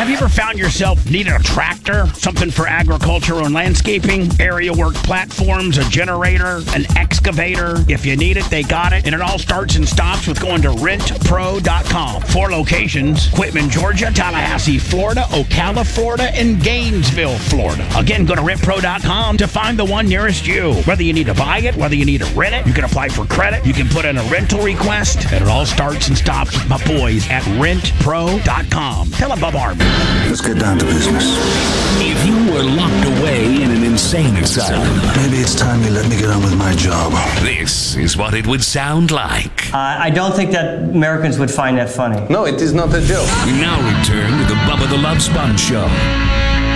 Have you ever found yourself needing a tractor, something for agriculture and landscaping, area work platforms, a generator, an excavator? If you need it, they got it. And it all starts and stops with going to rentpro.com. 4 locations: Quitman, Georgia; Tallahassee, Florida; Ocala, Florida; and Gainesville, Florida. Again, go to rentpro.com to find the one nearest you. Whether you need to buy it, whether you need to rent it, you can apply for credit, you can put in a rental request, and it all starts and stops with my boys at rentpro.com. Tell them Bob Army. Let's get down to business. If you were locked away in an insane asylum, Maybe it's time you let me get on with my job. this is what it would sound like. I don't think that Americans would find that funny. No, it is not a joke. We now return to the Bubba the Love Sponge Show.